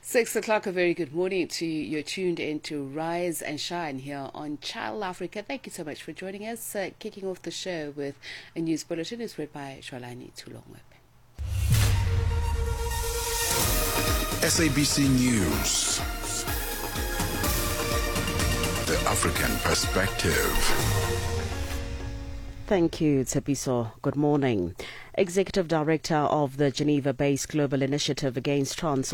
6 o'clock, a very good morning to you. You're tuned in to Rise and Shine here on Channel Africa. Thank you so much for joining us. Kicking off the show with a news bulletin is read by Xolani Tulongwepe. SABC News. The African Perspective. Thank you, Tsepiso. Good morning. Executive Director of the Geneva-based Global Initiative Against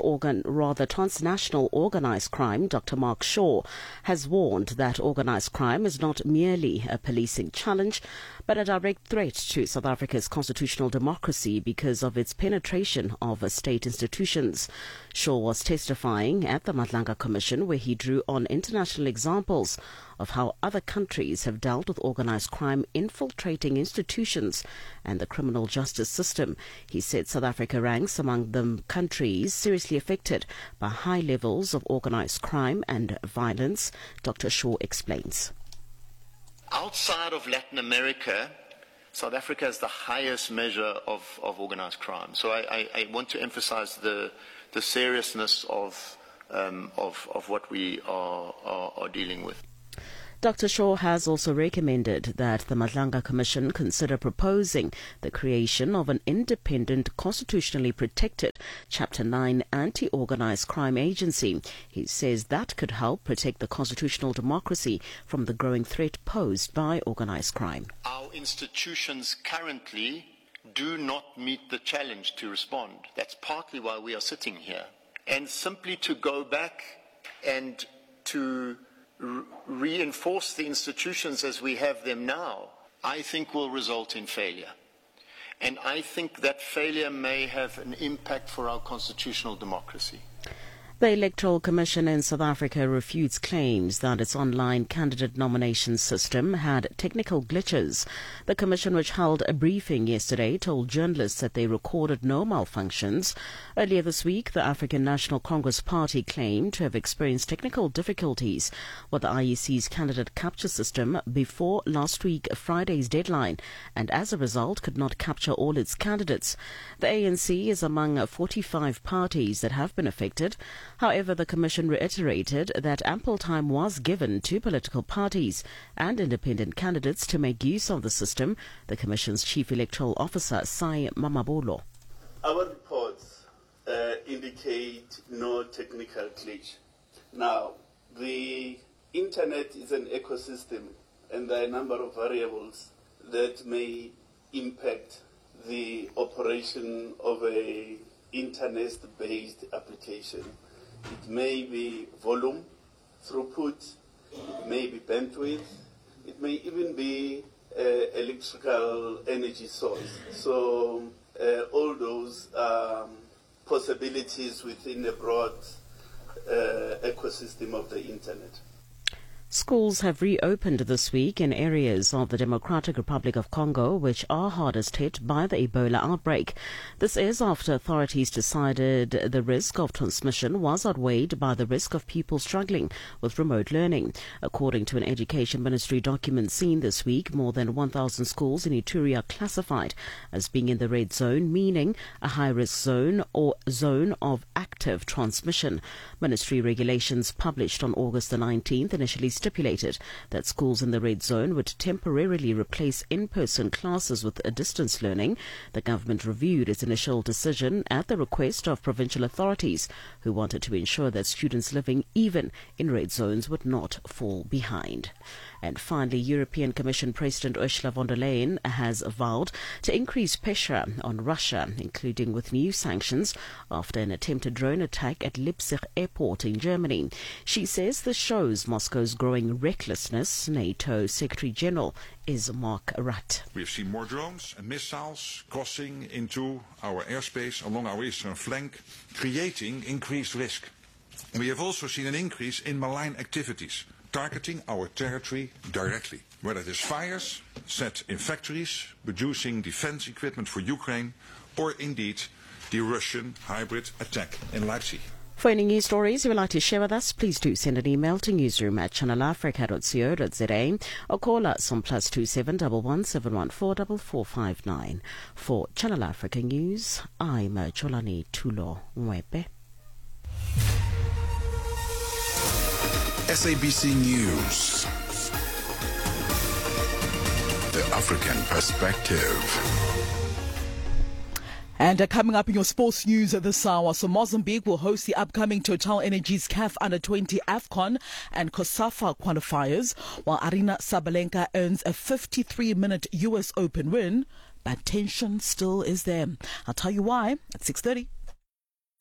Transnational Organized Crime, Dr. Mark Shaw, has warned that organized crime is not merely a policing challenge, but a direct threat to South Africa's constitutional democracy because of its penetration of state institutions. Shaw was testifying at the Madlanga Commission, where he drew on international examples of how other countries have dealt with organized crime infiltrating institutions and the criminal justice system. He said South Africa ranks among the countries seriously affected by high levels of organized crime and violence. Dr. Shaw explains. Outside of Latin America, South Africa has the highest measure of organized crime. So I want to emphasize the seriousness of what we are dealing with. Dr. Shaw has also recommended that the Madlanga Commission consider proposing the creation of an independent, constitutionally protected Chapter 9 anti-organized crime agency. He says that could help protect the constitutional democracy from the growing threat posed by organized crime. Our institutions currently do not meet the challenge to respond. That's partly why we are sitting here. And simply to go back and to reinforce the institutions as we have them now, I think will result in failure. And I think that failure may have an impact for our constitutional democracy. The Electoral Commission in South Africa refutes claims that its online candidate nomination system had technical glitches. The Commission, which held a briefing yesterday, told journalists that they recorded no malfunctions. Earlier this week, the African National Congress Party claimed to have experienced technical difficulties with the IEC's candidate capture system before last week Friday's deadline, and as a result could not capture all its candidates. The ANC is among 45 parties that have been affected. However, the Commission reiterated that ample time was given to political parties and independent candidates to make use of the system. The Commission's Chief Electoral Officer, Sai Mamabolo. Our reports indicate no technical glitch. Now, the Internet is an ecosystem, and there are a number of variables that may impact the operation of a Internet-based application. It may be volume, throughput, it may be bandwidth, it may even be electrical energy source. So all those possibilities within a broad ecosystem of the Internet. Schools have reopened this week in areas of the Democratic Republic of Congo which are hardest hit by the Ebola outbreak. This is after authorities decided the risk of transmission was outweighed by the risk of people struggling with remote learning. According to an Education Ministry document seen this week, more than 1,000 schools in Ituri are classified as being in the red zone, meaning a high-risk zone or zone of active transmission. Ministry regulations published on August the 19th initially stipulated that schools in the red zone would temporarily replace in-person classes with distance learning. The government reviewed its initial decision at the request of provincial authorities, who wanted to ensure that students living even in red zones would not fall behind. And finally, European Commission President Ursula von der Leyen has vowed to increase pressure on Russia, including with new sanctions after an attempted drone attack at Leipzig airport in Germany. She says this shows Moscow's growing recklessness. NATO Secretary General is Mark Rutte. We have seen more drones and missiles crossing into our airspace along our eastern flank, creating increased risk. And we have also seen an increase in malign activities, targeting our territory directly, whether it is fires set in factories producing defense equipment for Ukraine, or indeed the Russian hybrid attack in Leipzig. For any news stories you would like to share with us, please do send an email to newsroom@channelafrica.co.za or call us on +27 11 714 4459. For Channel Africa News, I'm Xolani Tulongwepe. SABC News. The African Perspective. And coming up in your sports news this hour, so Mozambique will host the upcoming Total Energies CAF Under-20 AFCON and COSAFA qualifiers, while Aryna Sabalenka earns a 53-minute US Open win, but tension still is there. I'll tell you why at 6:30.